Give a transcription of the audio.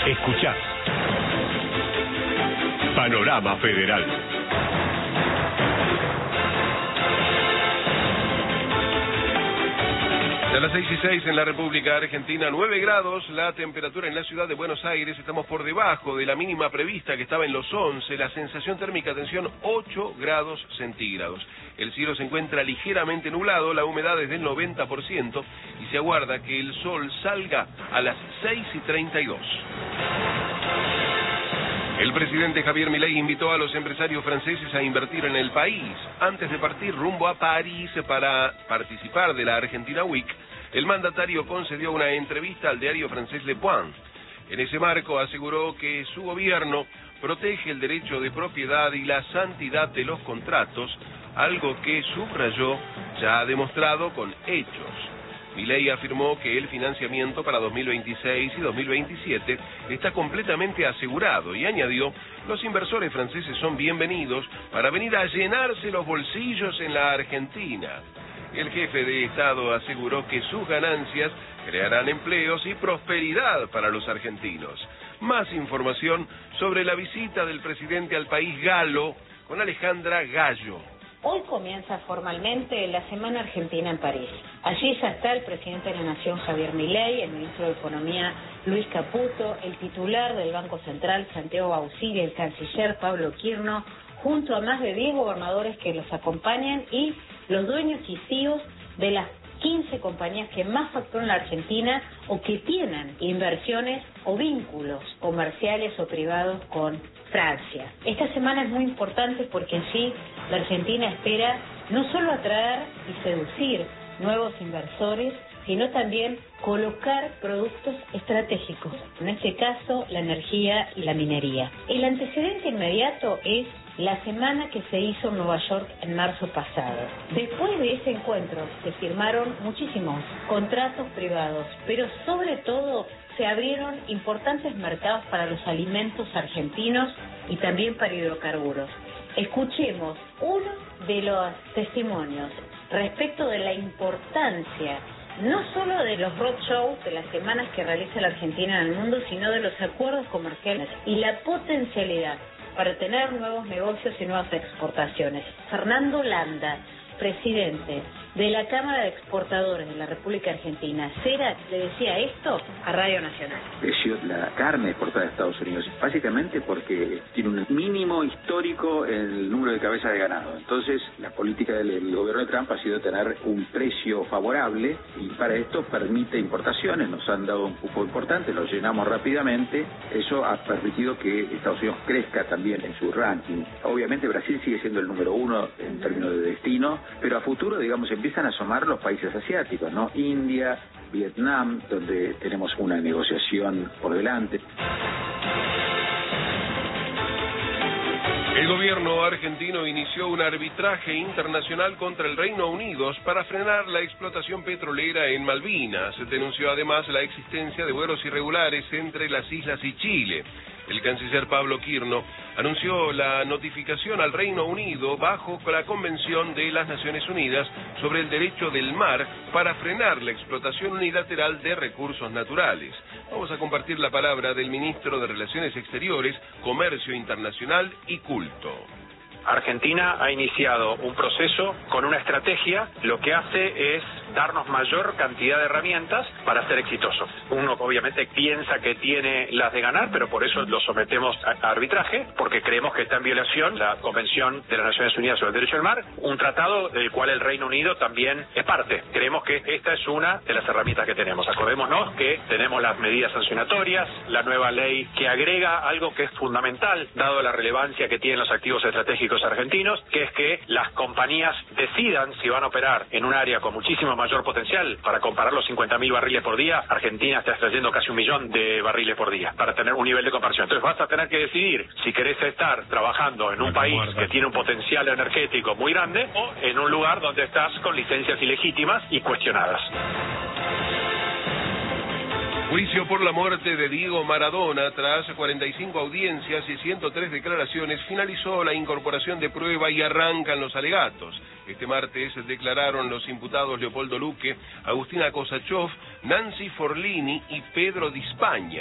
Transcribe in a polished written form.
Escuchás Panorama Federal. A las 6:06 en la República Argentina, 9 grados la temperatura en la ciudad de Buenos Aires. Estamos por debajo de la mínima prevista que estaba en los 11. La sensación térmica, atención, 8 grados centígrados. El cielo se encuentra ligeramente nublado, la humedad es del 90% y se aguarda que el sol salga a las 6:32. El presidente Javier Milei invitó a los empresarios franceses a invertir en el país. Antes de partir rumbo a París para participar de la Argentina Week, el mandatario concedió una entrevista al diario francés Le Point. En ese marco aseguró que su gobierno protege el derecho de propiedad y la santidad de los contratos, algo que subrayó ya ha demostrado con hechos. Milei afirmó que el financiamiento para 2026 y 2027 está completamente asegurado y añadió: los inversores franceses son bienvenidos para venir a llenarse los bolsillos en la Argentina. El jefe de Estado aseguró que sus ganancias crearán empleos y prosperidad para los argentinos. Más información sobre la visita del presidente al país galo con Alejandra Gallo. Hoy comienza formalmente la Semana Argentina en París. Allí ya está el presidente de la Nación, Javier Milei, el ministro de Economía, Luis Caputo, el titular del Banco Central, Santiago Bauzí, el canciller, Pablo Quirno, junto a más de 10 gobernadores que los acompañan y los dueños y CEOs de las 15 compañías que más facturan en la Argentina o que tienen inversiones o vínculos comerciales o privados con Francia. Esta semana es muy importante porque allí la Argentina espera no solo atraer y seducir nuevos inversores, sino también colocar productos estratégicos, en este caso la energía y la minería. El antecedente inmediato es la semana que se hizo en Nueva York en marzo pasado. Después de ese encuentro se firmaron muchísimos contratos privados, pero sobre todo se abrieron importantes mercados para los alimentos argentinos y también para hidrocarburos. Escuchemos uno de los testimonios respecto de la importancia no solo de los roadshows, de las semanas que realiza la Argentina en el mundo, sino de los acuerdos comerciales y la potencialidad para tener nuevos negocios y nuevas exportaciones. Fernando Landa, presidente de la Cámara de Exportadores de la República Argentina, CERAC, le decía esto a Radio Nacional. Creció la carne exportada a Estados Unidos, básicamente porque tiene un mínimo histórico en el número de cabezas de ganado. Entonces, la política del gobierno de Trump ha sido tener un precio favorable y para esto permite importaciones. Nos han dado un cupo importante, lo llenamos rápidamente. Eso ha permitido que Estados Unidos crezca también en su ranking. Obviamente Brasil sigue siendo el número 1 en términos de destino, pero a futuro, digamos, empiezan a asomar los países asiáticos, ¿no? India, Vietnam, donde tenemos una negociación por delante. El gobierno argentino inició un arbitraje internacional contra el Reino Unido para frenar la explotación petrolera en Malvinas. Se denunció además la existencia de vuelos irregulares entre las islas y Chile. El canciller Pablo Quirno anunció la notificación al Reino Unido bajo la Convención de las Naciones Unidas sobre el derecho del mar para frenar la explotación unilateral de recursos naturales. Vamos a compartir la palabra del ministro de Relaciones Exteriores, Comercio Internacional y Culto. Argentina ha iniciado un proceso con una estrategia, lo que hace es darnos mayor cantidad de herramientas para ser exitosos. Uno obviamente piensa que tiene las de ganar, pero por eso lo sometemos a arbitraje, porque creemos que está en violación la Convención de las Naciones Unidas sobre el Derecho del Mar, un tratado del cual el Reino Unido también es parte. Creemos que esta es una de las herramientas que tenemos. Acordémonos que tenemos las medidas sancionatorias, la nueva ley que agrega algo que es fundamental, dado la relevancia que tienen los activos estratégicos argentinos, que es que las compañías decidan si van a operar en un área con muchísimo mayor potencial. Para comparar los 50.000 barriles por día, Argentina está extrayendo casi 1 millón de barriles por día, para tener un nivel de comparación. Entonces vas a tener que decidir si querés estar trabajando en un país que tiene un potencial energético muy grande o en un lugar donde estás con licencias ilegítimas y cuestionadas. Juicio por la muerte de Diego Maradona. Tras 45 audiencias y 103 declaraciones, finalizó la incorporación de prueba y arrancan los alegatos. Este martes declararon los imputados Leopoldo Luque, Agustina Kosachov, Nancy Forlini y Pedro Di Spagna.